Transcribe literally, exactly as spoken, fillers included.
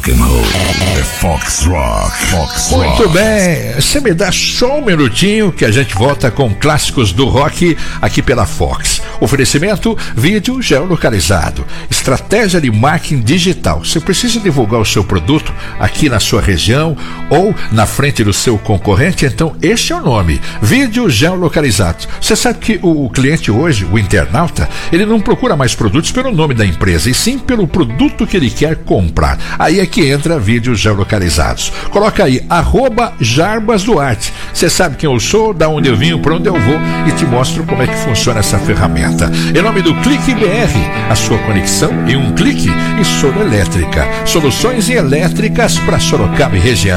rock and roll. É Fox Rock. Fox Rock. Muito bem, você me dá só um minutinho que a gente volta com clássicos do rock aqui pela Fox. Oferecimento, vídeo geolocalizado, estratégia de marketing digital. Você precisa divulgar o seu produto aqui na sua região ou na frente do seu concorrente, então este é o nome, vídeo geolocalizado. Você sabe que o cliente hoje, o internauta, ele não procura mais produtos pelo nome da empresa, e sim pelo produto que ele quer comprar. Aí é que entra vídeos geolocalizados. Coloca aí, arroba Jarbas Duarte. Você sabe quem eu sou, da onde eu vim, para onde eu vou, e te mostro como é que funciona essa ferramenta. Em nome do Clique B R, a sua conexão em um clique, e Solo Elétrica, soluções elétricas para Sorocaba e região.